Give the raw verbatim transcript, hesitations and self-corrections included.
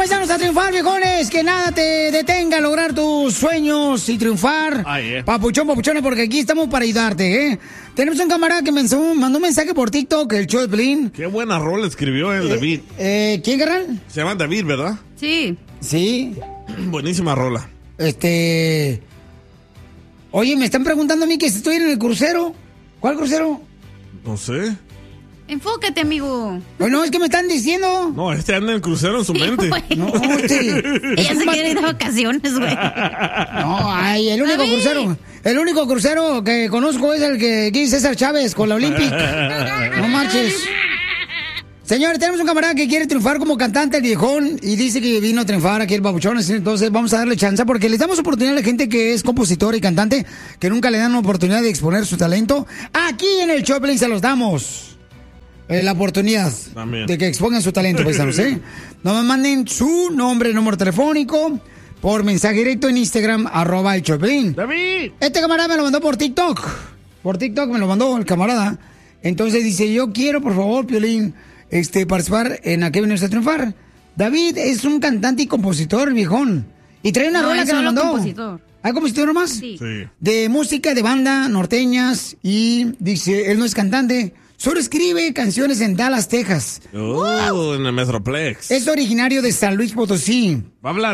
paisanos, a triunfar, viejones. Que nada te detenga a lograr tus sueños y triunfar. Ah, yeah. Papuchón, papuchones, porque aquí estamos para ayudarte, ¿eh? Tenemos un camarada que me mandó un mensaje por TikTok, el show de Pelín. Qué buena rola escribió el eh, David. Eh, ¿Quién, carnal? Se llama David, ¿verdad? Sí. Sí. Buenísima rola. Este... Oye, me están preguntando a mí que si estoy en el crucero. ¿Cuál crucero? No sé. Enfócate, amigo. Bueno, es que me están diciendo. No, este anda en el crucero en su Sí, mente. güey. No, este... Ella se quiere ir de vacaciones, güey. No, ay, el único David. crucero, el único crucero que conozco es el que aquí César Chávez con la Olympic. No marches. Señores, tenemos un camarada que quiere triunfar como cantante, el viejón, y dice que vino a triunfar aquí el babuchón, entonces vamos a darle chance porque les damos oportunidad a la gente que es compositor y cantante, que nunca le dan oportunidad de exponer su talento. Aquí en el Choplin se los damos. Eh, la oportunidad También. de que expongan su talento, paisanos, ¿eh? No me manden su nombre, número telefónico por mensaje directo en Instagram, arroba el Choplin. ¡David! Este camarada me lo mandó por TikTok. Por TikTok me lo mandó el camarada. Entonces dice, yo quiero, por favor, Piolín, este, participar en ¿A qué vienes a triunfar? David es un cantante y compositor, viejón. Y trae una No, rola es que me solo mandó. compositor. ¿Hay compositor nomás? Sí. Sí. De música, de banda, norteñas. Y dice, él no es cantante. Solo escribe canciones en Dallas, Texas. Oh, en el Metroplex. Es originario de San Luis Potosí. Va a hablar